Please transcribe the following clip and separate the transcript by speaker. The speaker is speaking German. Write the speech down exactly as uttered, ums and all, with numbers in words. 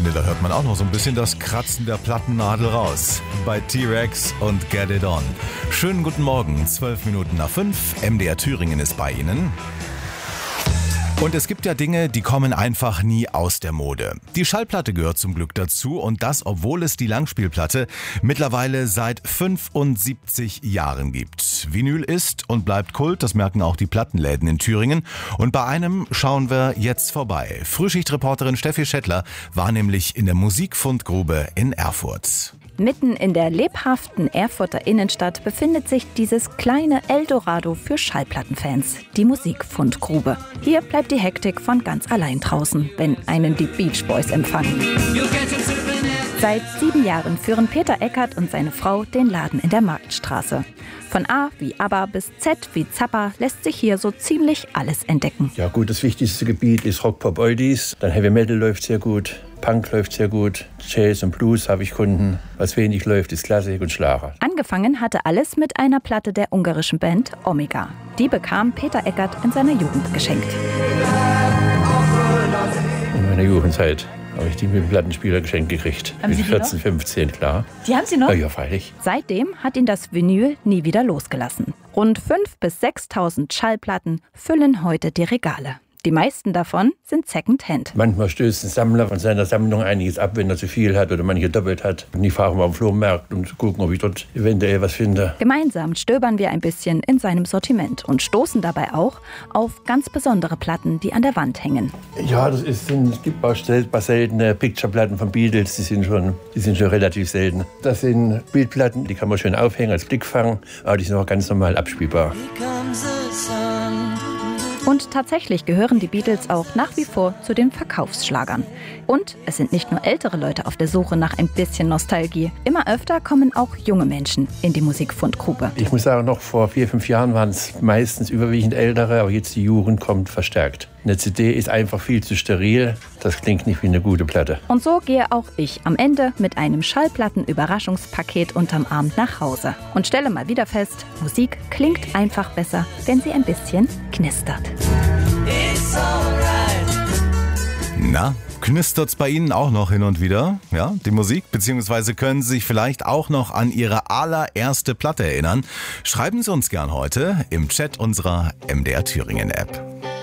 Speaker 1: finde, da hört man auch noch so ein bisschen das Kratzen der Plattennadel raus. Bei T-Rex und Get It On. Schönen guten Morgen, zwölf Minuten nach fünf. M D R Thüringen ist bei Ihnen. Und es gibt ja Dinge, die kommen einfach nie aus der Mode. Die Schallplatte gehört zum Glück dazu und das, obwohl es die Langspielplatte mittlerweile seit fünfundsiebzig Jahren gibt. Vinyl ist und bleibt Kult, das merken auch die Plattenläden in Thüringen. Und bei einem schauen wir jetzt vorbei. Frühschichtreporterin Steffi Schettler war nämlich in der Musikfundgrube in Erfurt.
Speaker 2: Mitten in der lebhaften Erfurter Innenstadt befindet sich dieses kleine Eldorado für Schallplattenfans, die Musikfundgrube. Hier bleibt die Hektik von ganz allein draußen, wenn einen die Beach Boys empfangen. Seit sieben Jahren führen Peter Eckert und seine Frau den Laden in der Marktstraße. Von A wie ABBA bis Z wie Zappa lässt sich hier so ziemlich alles entdecken.
Speaker 3: Ja gut, das wichtigste Gebiet ist Rock, Pop, Oldies. Dann Heavy Metal läuft sehr gut, Punk läuft sehr gut, Jazz und Blues habe ich Kunden. Was wenig läuft, ist Klassik und Schlager.
Speaker 2: Angefangen hatte alles mit einer Platte der ungarischen Band Omega. Die bekam Peter Eckert in seiner Jugend geschenkt.
Speaker 3: In meiner Jugendzeit habe ich die mit dem Plattenspieler geschenkt gekriegt.
Speaker 2: Haben Sie
Speaker 3: Mit
Speaker 2: die
Speaker 3: vierzehn,
Speaker 2: noch?
Speaker 3: fünfzehn, klar.
Speaker 2: Die haben Sie noch?
Speaker 3: Ja, ja, freilich.
Speaker 2: Seitdem hat ihn das Vinyl nie wieder losgelassen. Rund fünftausend bis sechstausend Schallplatten füllen heute die Regale. Die meisten davon sind Secondhand.
Speaker 3: Manchmal stößt ein Sammler von seiner Sammlung einiges ab, wenn er zu viel hat oder manche doppelt hat. Und ich fahre mal am Flohmarkt, um zu gucken, ob ich dort eventuell was finde.
Speaker 2: Gemeinsam stöbern wir ein bisschen in seinem Sortiment und stoßen dabei auch auf ganz besondere Platten, die an der Wand hängen.
Speaker 3: Ja, das ist, es gibt auch ein paar seltene Picture-Platten von Beatles, die sind, schon, die sind schon relativ selten. Das sind Bildplatten, die kann man schön aufhängen als Blickfang, aber die sind auch ganz normal abspielbar.
Speaker 2: Und tatsächlich gehören die Beatles auch nach wie vor zu den Verkaufsschlagern. Und es sind nicht nur ältere Leute auf der Suche nach ein bisschen Nostalgie. Immer öfter kommen auch junge Menschen in die Musikfundgrube.
Speaker 3: Ich muss sagen, noch vor vier, fünf Jahren waren es meistens überwiegend ältere, aber jetzt die Jugend kommt verstärkt. Eine C D ist einfach viel zu steril, das klingt nicht wie eine gute Platte.
Speaker 2: Und so gehe auch ich am Ende mit einem Schallplatten-Überraschungspaket unterm Arm nach Hause. Und stelle mal wieder fest, Musik klingt einfach besser, wenn sie ein bisschen knistert.
Speaker 1: Na, knistert's bei Ihnen auch noch hin und wieder? Ja, die Musik? Beziehungsweise können Sie sich vielleicht auch noch an Ihre allererste Platte erinnern? Schreiben Sie uns gern heute im Chat unserer M D R Thüringen App.